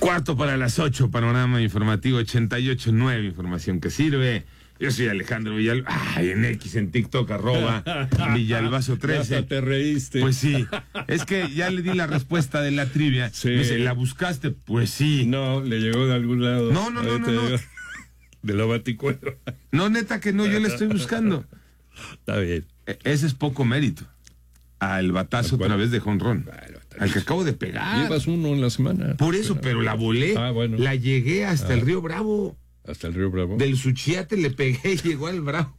7:45, panorama informativo 88.9, información que sirve. Yo soy Alejandro Villalbazo, en X, en TikTok, @Villalbazo13. Hasta te reíste. Pues sí, es que ya le di la respuesta de la trivia. Sí. Me dice, ¿la buscaste? Pues sí. No, le llegó de algún lado. No. De la Baticuero. No, neta que no, yo la estoy buscando. Está bien. Ese es poco mérito. Al batazo otra vez de jonrón. Bueno, al que acabo de pegar. Llevas uno en la semana. Por eso, pero la volé. Bueno. La llegué hasta el Río Bravo. Hasta el Río Bravo. Del Suchiate le pegué y llegó al Bravo.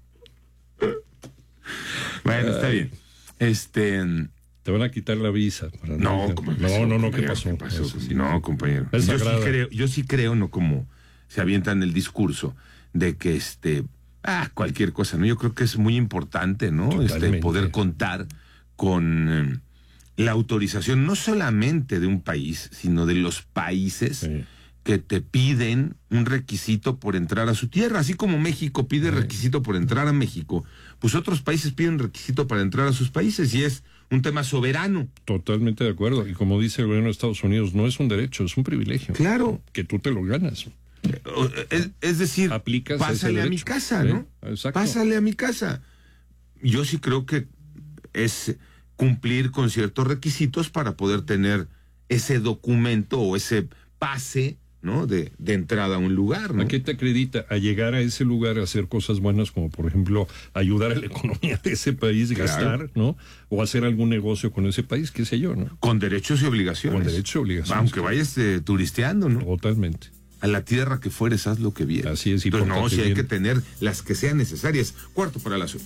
Bueno, está bien. Te van a quitar la visa. No, ¿qué pasó? No, compañero. Yo sí creo, no como se avientan el discurso de que cualquier cosa, ¿no? Yo creo que es muy importante, ¿no? Poder contar con la autorización no solamente de un país, sino de los países que te piden un requisito por entrar a su tierra. Así como México pide requisito por entrar a México, pues otros países piden requisito para entrar a sus países, y es un tema soberano. Totalmente de acuerdo. Y como dice el gobierno de Estados Unidos, no es un derecho, es un privilegio. Claro. Que tú te lo ganas. Es decir, aplicas pásale a mi casa, ¿no? Exacto. Pásale a mi casa. Yo sí creo que es cumplir con ciertos requisitos para poder tener ese documento o ese pase, ¿no? De entrada a un lugar, ¿no? ¿A qué te acredita? A llegar a ese lugar a hacer cosas buenas, como por ejemplo ayudar a la economía de ese país, claro, gastar, ¿no? O hacer algún negocio con ese país, qué sé yo, ¿no? Con derechos y obligaciones. Con derechos y obligaciones. Aunque vayas turisteando, ¿no? Totalmente. A la tierra que fueres, haz lo que vieres. Así es. Entonces, no, si hay que tener las que sean necesarias. 7:45.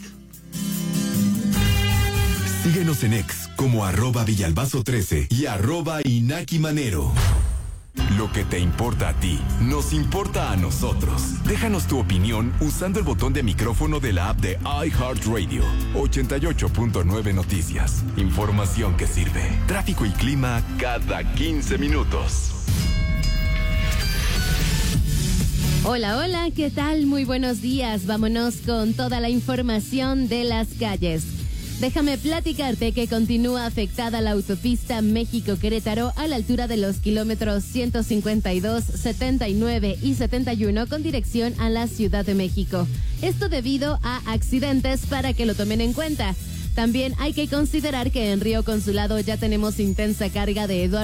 Síguenos en X como @Villalbazo13 y @Inaki Manero. Lo que te importa a ti, nos importa a nosotros. Déjanos tu opinión usando el botón de micrófono de la app de iHeartRadio. 88.9 Noticias. Información que sirve. Tráfico y clima cada 15 minutos. Hola, ¿qué tal? Muy buenos días. Vámonos con toda la información de las calles. Déjame platicarte que continúa afectada la autopista México-Querétaro a la altura de los kilómetros 152, 79 y 71 con dirección a la Ciudad de México. Esto debido a accidentes, para que lo tomen en cuenta. También hay que considerar que en Río Consulado ya tenemos intensa carga de Eduardo